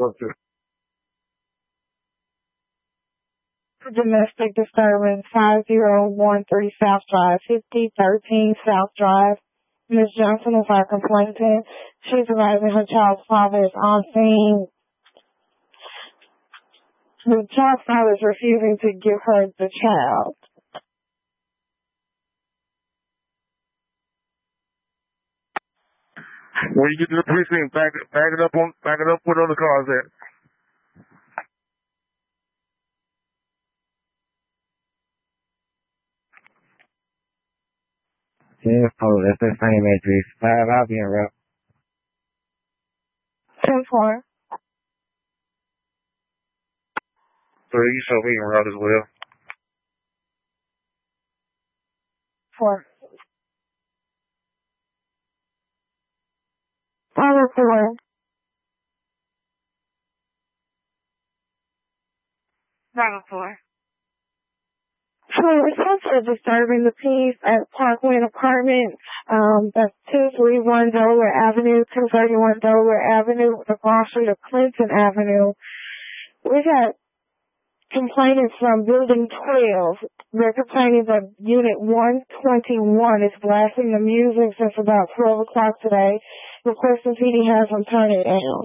Okay. Domestic disturbance, 50130 South Drive, 5013 South Drive. Ms. Johnson is our complainant. She's advising her child's father is on scene. The child's father is refusing to give her the child. When you get to the precinct, back it up, put it on the cars there. Yeah, that's the same address. 5 Albion Road. 10-4. So you show me around as well. 4. 504. 504. So responsible for disturbing the peace at Parkland Apartments, that's 231 Delaware Avenue, 231 Delaware Avenue, across from Clinton Avenue. We got complainants from Building 12. They're complaining that Unit 121 is blasting the music since about 12 o'clock today. Requesting PD has them turn it down.